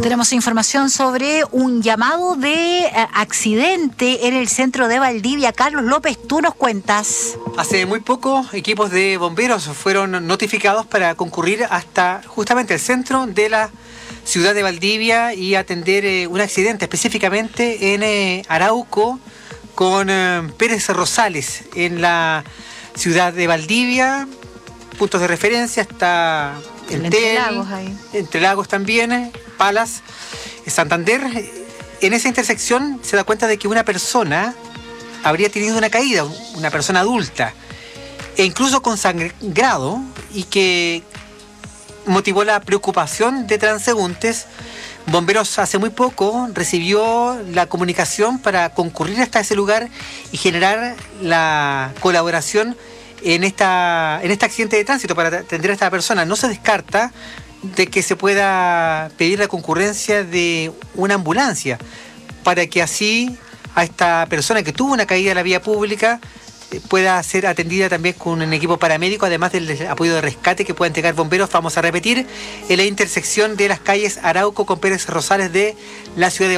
Tenemos información sobre un llamado de accidente en el centro de Valdivia. Carlos López, tú nos cuentas. Hace muy poco, equipos de bomberos fueron notificados para concurrir hasta justamente el centro de la ciudad de Valdivia y atender un accidente, específicamente en Arauco, con Pérez Rosales, en la ciudad de Valdivia. Puntos de referencia está Entre Lagos ahí. Entre Lagos también, Palas, Santander. En esa intersección se da cuenta de que una persona habría tenido una caída, una persona adulta, e incluso con sangrado, y que motivó la preocupación de transeúntes. Bomberos hace muy poco recibió la comunicación para concurrir hasta ese lugar y generar la colaboración en este accidente de tránsito para atender a esta persona. No se descarta de que se pueda pedir la concurrencia de una ambulancia para que así a esta persona que tuvo una caída en la vía pública pueda ser atendida también con un equipo paramédico, además del apoyo de rescate que pueda entregar bomberos. Vamos a repetir, en la intersección de las calles Arauco con Pérez Rosales de la ciudad de